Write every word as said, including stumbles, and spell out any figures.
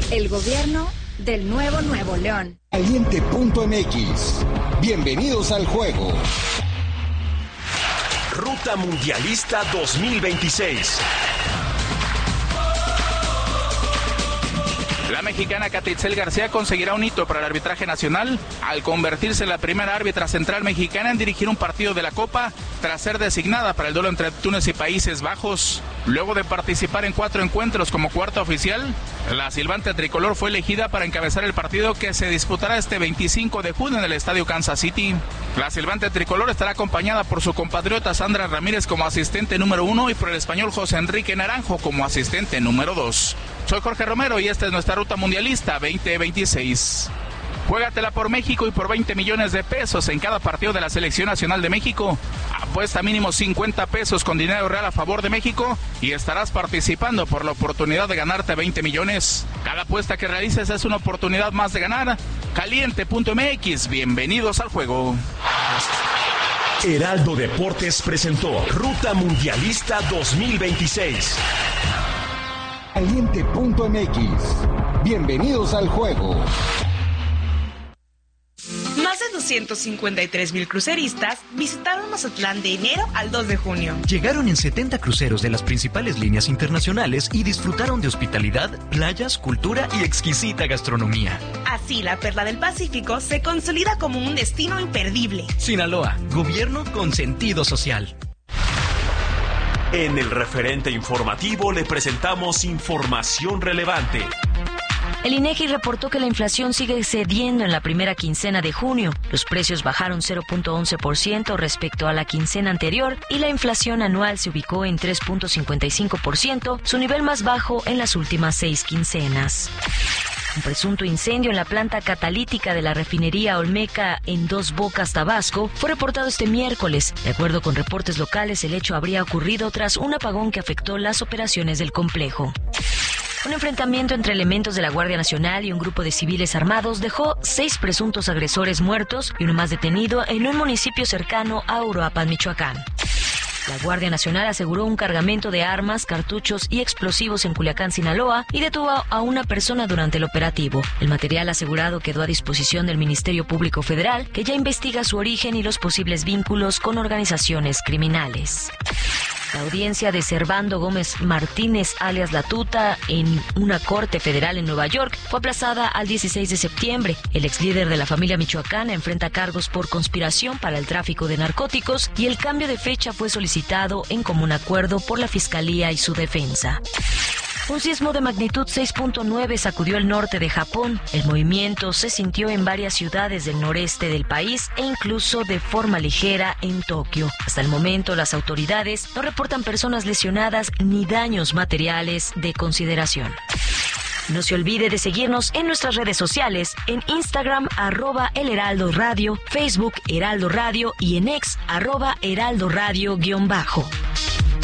El gobierno del nuevo Nuevo León. Caliente punto M X. Bienvenidos al juego. Ruta Mundialista dos mil veintiséis. La mexicana Catitzel García conseguirá un hito para el arbitraje nacional al convertirse en la primera árbitra central mexicana en dirigir un partido de la Copa tras ser designada para el duelo entre Túnez y Países Bajos. Luego de participar en cuatro encuentros como cuarta oficial, la silbante tricolor fue elegida para encabezar el partido que se disputará este veinticinco de junio en el Estadio Kansas City. La silbante tricolor estará acompañada por su compatriota Sandra Ramírez como asistente número uno y por el español José Enrique Naranjo como asistente número dos. Soy Jorge Romero y esta es nuestra Ruta Mundialista veinte veintiséis. Juégatela por México y por veinte millones de pesos en cada partido de la Selección Nacional de México. Apuesta mínimo cincuenta pesos con dinero real a favor de México y estarás participando por la oportunidad de ganarte veinte millones. Cada apuesta que realices es una oportunidad más de ganar. Caliente punto M X, bienvenidos al juego. Heraldo Deportes presentó Ruta Mundialista dos mil veintiséis. Caliente punto M X. Bienvenidos al juego. Más de doscientos cincuenta y tres mil cruceristas visitaron Mazatlán de enero al dos de junio. Llegaron en setenta cruceros de las principales líneas internacionales y disfrutaron de hospitalidad, playas, cultura y exquisita gastronomía. Así, la Perla del Pacífico se consolida como un destino imperdible. Sinaloa, gobierno con sentido social. En el referente informativo le presentamos información relevante. El INEGI reportó que la inflación sigue cediendo en la primera quincena de junio. Los precios bajaron cero punto once por ciento respecto a la quincena anterior y la inflación anual se ubicó en tres punto cincuenta y cinco por ciento, su nivel más bajo en las últimas seis quincenas. Un presunto incendio en la planta catalítica de la refinería Olmeca en Dos Bocas, Tabasco, fue reportado este miércoles. De acuerdo con reportes locales, el hecho habría ocurrido tras un apagón que afectó las operaciones del complejo. Un enfrentamiento entre elementos de la Guardia Nacional y un grupo de civiles armados dejó seis presuntos agresores muertos y uno más detenido en un municipio cercano a Uruapan, Michoacán. La Guardia Nacional aseguró un cargamento de armas, cartuchos y explosivos en Culiacán, Sinaloa, y detuvo a una persona durante el operativo. El material asegurado quedó a disposición del Ministerio Público Federal, que ya investiga su origen y los posibles vínculos con organizaciones criminales. La audiencia de Servando Gómez Martínez, alias La Tuta, en una corte federal en Nueva York, fue aplazada al dieciséis de septiembre. El ex líder de la familia michoacana enfrenta cargos por conspiración para el tráfico de narcóticos y el cambio de fecha fue solicitado en común acuerdo por la Fiscalía y su defensa. Un sismo de magnitud seis punto nueve sacudió el norte de Japón. El movimiento se sintió en varias ciudades del noreste del país e incluso de forma ligera en Tokio. Hasta el momento, las autoridades no reportan personas lesionadas ni daños materiales de consideración. No se olvide de seguirnos en nuestras redes sociales, en Instagram, arroba El Heraldo Radio, Facebook, Heraldo Radio y en X, arroba Heraldo Radio guión bajo.